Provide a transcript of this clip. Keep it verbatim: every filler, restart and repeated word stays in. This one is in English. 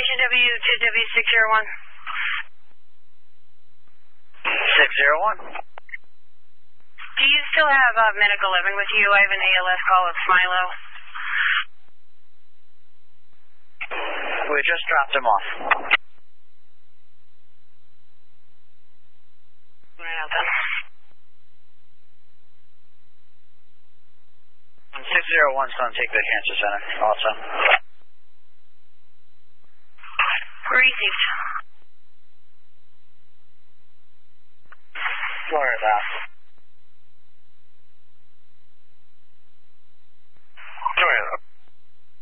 Station W to W six zero one. six zero one. Do you still have uh, Medical eleven with you? I have an A L S call with Smilo. We just dropped him off. Right out then. six zero one's going to take the cancer center also. Received. Florida.